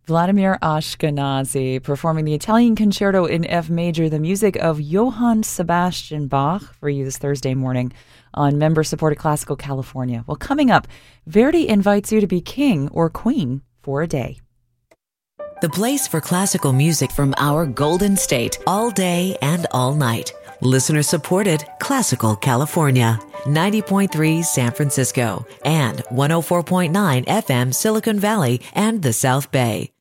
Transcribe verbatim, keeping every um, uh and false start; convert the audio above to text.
Vladimir Ashkenazy performing the Italian Concerto in F major, the music of Johann Sebastian Bach, for you this Thursday morning on member-supported Classical California. Well, coming up, Verdi invites you to be king or queen for a day. The place for classical music from our Golden State, all day and all night. Listener supported Classical California, ninety point three San Francisco, and one oh four point nine F M Silicon Valley and the South Bay.